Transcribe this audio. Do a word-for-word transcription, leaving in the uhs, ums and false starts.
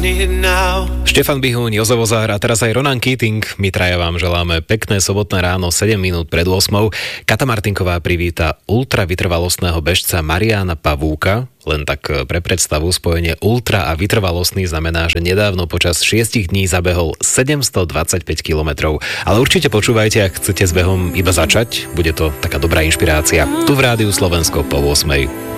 Štefan Bihúň, Jozo Vozár a teraz aj Ronan Keating. My traja vám želáme pekné sobotné ráno, sedem minút pred ôsmou. Kata Martinková privíta ultravytrvalostného bežca Mariána Pavúka. Len tak pre predstavu, spojenie ultra a vytrvalostný znamená, že nedávno počas šiestich dní zabehol sedemstodvadsaťpäť kilometrov. Ale určite počúvajte, ak chcete s behom iba začať, bude to taká dobrá inšpirácia. Tu v Rádiu Slovensko po ôsmej.